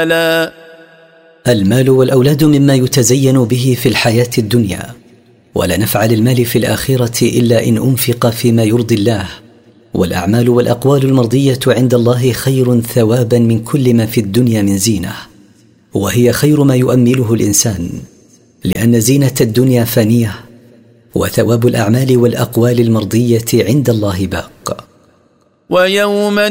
المال والأولاد مما يتزين به في الحياة الدنيا، ولا نفع للمال في الآخرة إلا إن أنفق فيما يرضي الله. والأعمال والأقوال المرضية عند الله خير ثوابا من كل ما في الدنيا من زينة، وهي خير ما يؤمله الإنسان، لأن زينة الدنيا فانية، وثواب الأعمال والأقوال المرضية عند الله باق. ويوم